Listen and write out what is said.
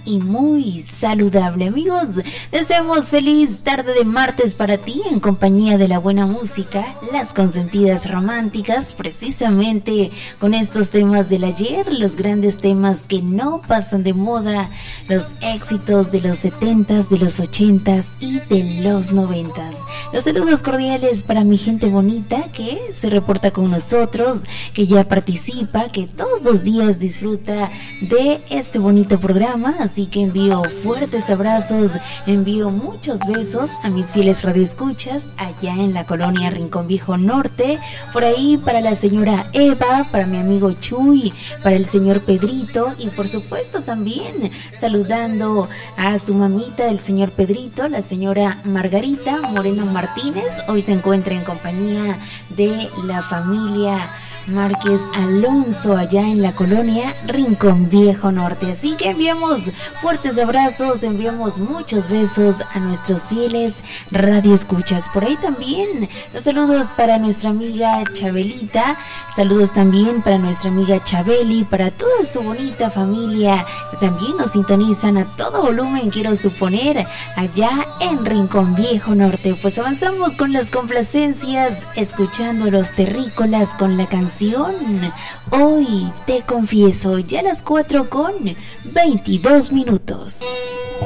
y muy saludable. Amigos, deseamos feliz tarde de martes para ti en compañía de la buena música, las consentidas románticas, precisamente con estos temas del ayer, los grandes temas que no pasan de moda, los éxitos de los 70s, de los 80s y de los 90s. Los saludos cordiales para mi gente bonita que se reporta con nosotros, que ya participa, que todos los días disfruta de este bonito programa, así que envío fuertes abrazos, envío muchos besos a mis fieles radioescuchas allá en la colonia Rincón Viejo Norte, por ahí para la señora Eva, para mi amigo Chuy, para el señor Pedrito y por supuesto también saludando a su mamita, el señor Pedrito, la señora Margarita Moreno Martínez. Hoy se encuentra en compañía de la familia Márquez Alonso allá en la colonia Rincón Viejo Norte, así que enviamos fuertes abrazos, enviamos muchos besos a nuestros fieles radioescuchas. Por ahí también los saludos para nuestra amiga Chabelita, saludos también para nuestra amiga Chabeli, para toda su bonita familia que también nos sintonizan a todo volumen, quiero suponer, allá en Rincón Viejo Norte. Pues avanzamos con las complacencias, escuchando a los terrícolas con la canción Hoy te confieso, ya a las 4:22 minutos.